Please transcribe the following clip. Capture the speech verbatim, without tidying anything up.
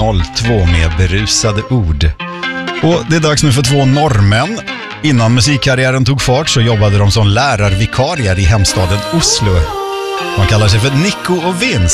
noll två med berusade ord. Och det är dags nu för två norrmän. Innan musikkarriären tog fart så jobbade de som lärarvikarier i hemstaden Oslo. De kallar sig för Nico och Vince.